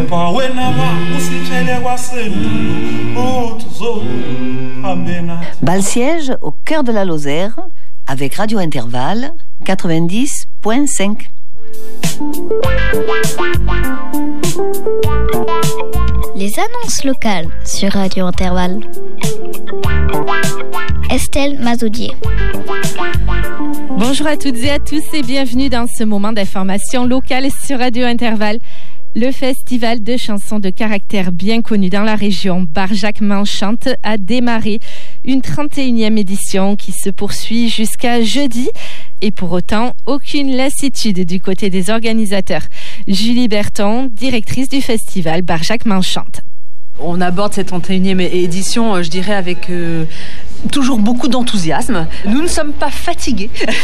Bal siège au cœur de la Lozère avec Radio Intervalle 90.5. Les annonces locales sur Radio Intervalle. Estelle Mazaudier. Bonjour à toutes et à tous et bienvenue dans ce moment d'information locale sur Radio Intervalle. Le festival de chansons de caractère bien connu dans la région, Barjac-Manchante, a démarré une 31e édition qui se poursuit jusqu'à jeudi. Et pour autant, aucune lassitude du côté des organisateurs. Julie Berton, directrice du festival Barjac-Manchante. On aborde cette 31e édition, je dirais, avec toujours beaucoup d'enthousiasme. Nous ne sommes pas fatigués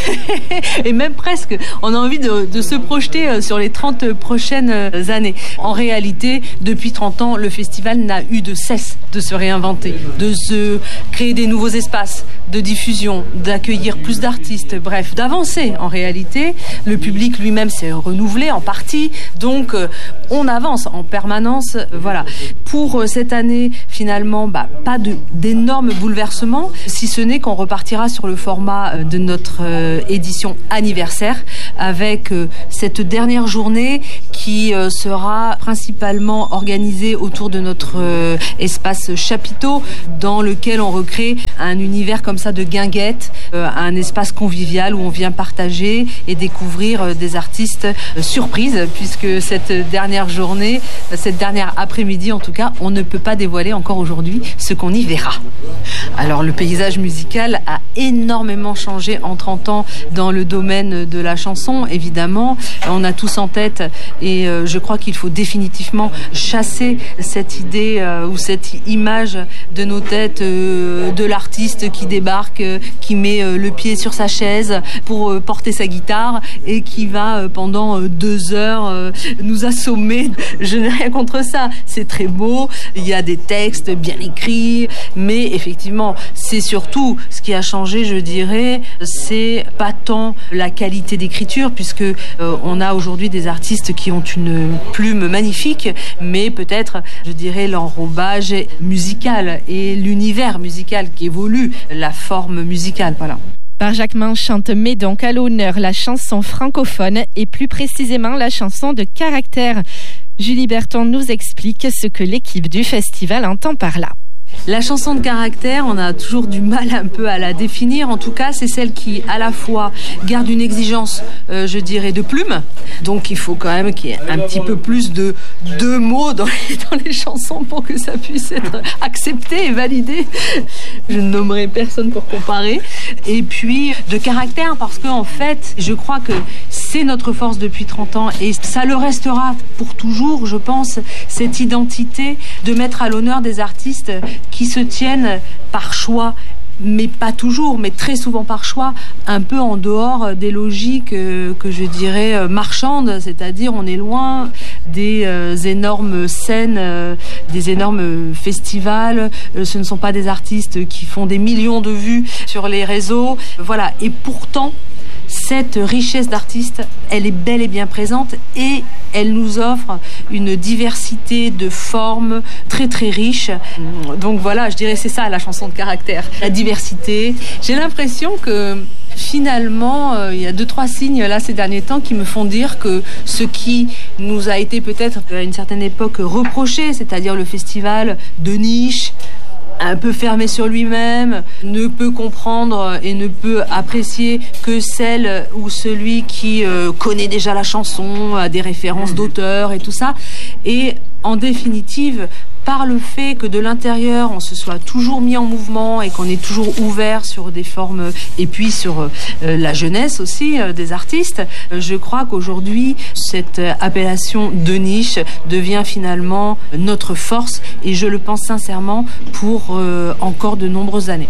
et même presque, on a envie de se projeter sur les 30 prochaines années. En réalité, depuis 30 ans, le festival n'a eu de cesse de se réinventer, de se créer des nouveaux espaces de diffusion, d'accueillir plus d'artistes, bref, d'avancer. En réalité, le public lui-même s'est renouvelé en partie, donc on avance en permanence. Voilà. Pour cette année, finalement, pas d'énormes bouleversements, si ce n'est qu'on repartira sur le format de notre édition anniversaire avec cette dernière journée qui sera principalement organisée autour de notre espace chapiteau dans lequel on recrée un univers comme ça de guinguettes, un espace convivial où on vient partager et découvrir des artistes surprises, puisque cette dernière journée, cette dernière après-midi en tout cas, on ne peut pas dévoiler encore aujourd'hui ce qu'on y verra. Alors le paysage musical a énormément changé en 30 ans dans le domaine de la chanson, évidemment. On a tous en tête et je crois qu'il faut définitivement chasser cette idée ou cette image de nos têtes de l'artiste qui débarque, qui met le pied sur sa chaise pour porter sa guitare et qui va pendant 2 heures nous assommer. Je n'ai rien contre ça, c'est très beau, il y a des textes bien écrits, mais effectivement, c'est surtout ce qui a changé, je dirais, c'est pas tant la qualité d'écriture, puisque on a aujourd'hui des artistes qui ont une plume magnifique, mais peut-être, je dirais, l'enrobage musical et l'univers musical qui évolue, la forme musicale, voilà. Barjac-Manchante met donc à l'honneur la chanson francophone et plus précisément la chanson de caractère. Julie Berton nous explique ce que l'équipe du festival entend par là. La chanson de caractère, on a toujours du mal un peu à la définir. En tout cas, c'est celle qui, à la fois, garde une exigence, je dirais, de plume. Donc, il faut quand même qu'il y ait un petit peu plus de mots dans les chansons pour que ça puisse être accepté et validé. Je ne nommerai personne pour comparer. Et puis, de caractère, parce qu'en fait, je crois que c'est notre force depuis 30 ans et ça le restera pour toujours, je pense, cette identité de mettre à l'honneur des artistes qui se tiennent par choix, mais pas toujours, mais très souvent par choix, un peu en dehors des logiques que je dirais marchandes, c'est-à-dire on est loin des énormes scènes, des énormes festivals, ce ne sont pas des artistes qui font des millions de vues sur les réseaux, voilà, et pourtant cette richesse d'artistes, elle est bel et bien présente et elle nous offre une diversité de formes très très riche. Donc voilà, je dirais c'est ça la chanson de caractère, la diversité. J'ai l'impression que finalement, il y a 2-3 signes là ces derniers temps qui me font dire que ce qui nous a été peut-être à une certaine époque reproché, c'est-à-dire le festival de niche, un peu fermé sur lui-même, ne peut comprendre et ne peut apprécier que celle ou celui qui connaît déjà la chanson, a des références d'auteurs et tout ça. Et en définitive, par le fait que de l'intérieur, on se soit toujours mis en mouvement et qu'on est toujours ouvert sur des formes et puis sur la jeunesse aussi des artistes, je crois qu'aujourd'hui, cette appellation de niche devient finalement notre force et je le pense sincèrement pour encore de nombreuses années.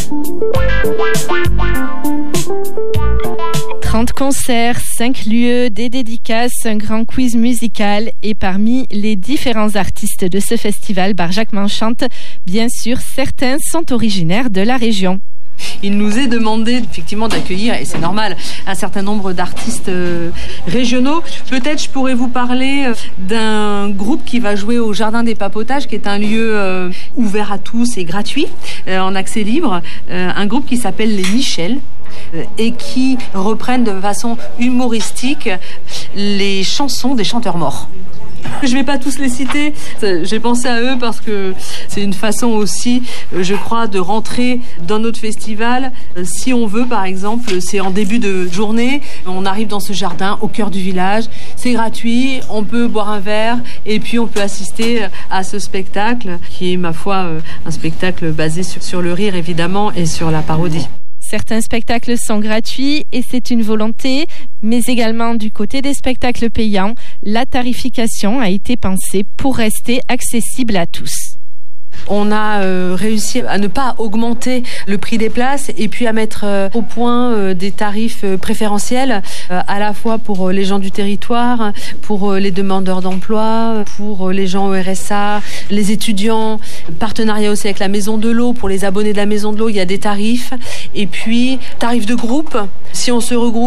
30 concerts, 5 lieux, des dédicaces, un grand quiz musical et parmi les différents artistes de ce festival Barjac-Manchante, bien sûr, certains sont originaires de la région. Il nous est demandé effectivement d'accueillir, et c'est normal, un certain nombre d'artistes régionaux. Peut-être je pourrais vous parler d'un groupe qui va jouer au Jardin des Papotages, qui est un lieu ouvert à tous et gratuit, en accès libre. Un groupe qui s'appelle les Michel et qui reprennent de façon humoristique les chansons des chanteurs morts. Je ne vais pas tous les citer, j'ai pensé à eux parce que c'est une façon aussi, je crois, de rentrer dans notre festival. Si on veut, par exemple, c'est en début de journée, on arrive dans ce jardin au cœur du village, c'est gratuit, on peut boire un verre et puis on peut assister à ce spectacle qui est, ma foi, un spectacle basé sur le rire évidemment et sur la parodie. Certains spectacles sont gratuits et c'est une volonté, mais également du côté des spectacles payants, la tarification a été pensée pour rester accessible à tous. On a réussi à ne pas augmenter le prix des places et puis à mettre au point des tarifs préférentiels à la fois pour les gens du territoire, pour les demandeurs d'emploi, pour les gens au RSA, les étudiants, partenariat aussi avec la Maison de l'Eau. Pour les abonnés de la Maison de l'Eau, il y a des tarifs et puis tarifs de groupe. Si on se regroupe